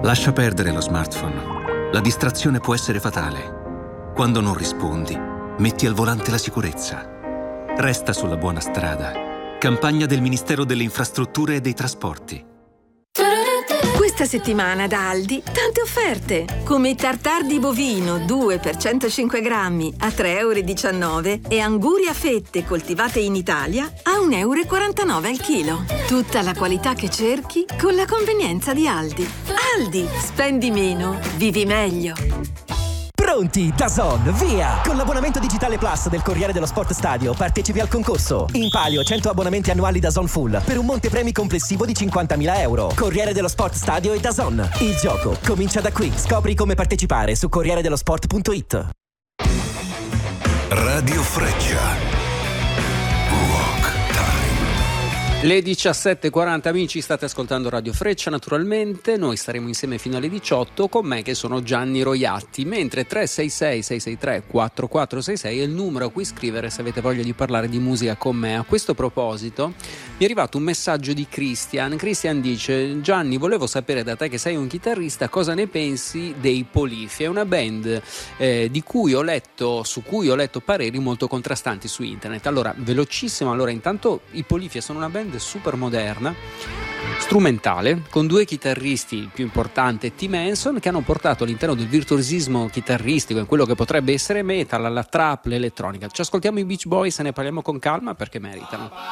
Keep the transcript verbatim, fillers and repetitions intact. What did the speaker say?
Lascia perdere lo smartphone. La distrazione può essere fatale. Quando non rispondi, metti al volante la sicurezza. Resta sulla buona strada. Campagna del Ministero delle Infrastrutture e dei Trasporti. Questa settimana da Aldi tante offerte, come i tartar di bovino due per centocinque grammi a tre e diciannove euro e angurie a fette coltivate in Italia a uno e quarantanove euro al chilo. Tutta la qualità che cerchi con la convenienza di Aldi. Aldi, spendi meno, vivi meglio. Pronti, DAZN, via! Con l'abbonamento digitale Plus del Corriere dello Sport Stadio partecipi al concorso. In palio cento abbonamenti annuali DAZN Full per un monte premi complessivo di cinquantamila euro. Corriere dello Sport Stadio e DAZN. Il gioco comincia da qui. Scopri come partecipare su corriere dello sport punto it. Radio Freccia. Le diciassette e quaranta, amici, state ascoltando Radio Freccia, naturalmente. Noi staremo insieme fino alle diciotto, con me che sono Gianni Roiatti, mentre tre sei sei sei sei tre quattro quattro sei sei è il numero a cui scrivere se avete voglia di parlare di musica con me. A questo proposito mi è arrivato un messaggio di Christian. Christian dice: Gianni, volevo sapere da te, che sei un chitarrista, cosa ne pensi dei Polifi. È una band eh, di cui ho letto, su cui ho letto pareri molto contrastanti su internet. Allora, velocissimo, allora intanto i Polifi sono una band super moderna, strumentale, con due chitarristi, il più importante Tim Henson, che hanno portato all'interno del virtuosismo chitarristico in quello che potrebbe essere metal, alla trap, l'elettronica. Ci ascoltiamo i Beach Boys e ne parliamo con calma perché meritano.